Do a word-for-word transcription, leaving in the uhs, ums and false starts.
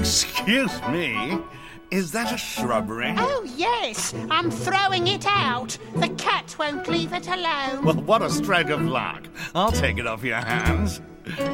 Excuse me, is that a shrubbery? Oh, yes, I'm throwing it out. The cat won't leave it alone. Well, what a stroke of luck. I'll take it off your hands.